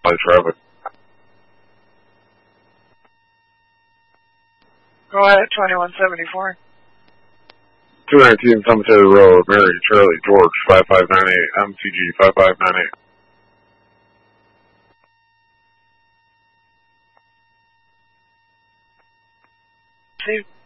by traffic. Go ahead, 2174. 219 Cemetery Road, Mary, Charlie, George, 5598, MCG 5598. See?